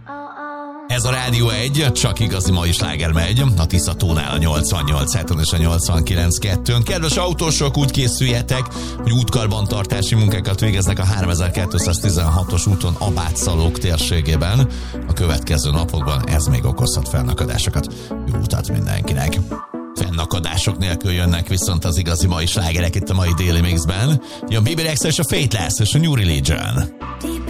Ez a Rádió 1, csak igazi mai sláger megy, a Tisza tónál a 88.7-on és a 89.2-ön. Kedves autósok, úgy készüljetek, hogy útkarbantartási munkákat végeznek a 3216-os úton Abátszalók térségében. A következő napokban ez még okozhat fennakadásokat. Jó utat mindenkinek! Fennakadások nélkül jönnek viszont az igazi mai slágerek itt a mai Daily Mixben. Jön Bibi Rexha és a Faithless és a New Religion.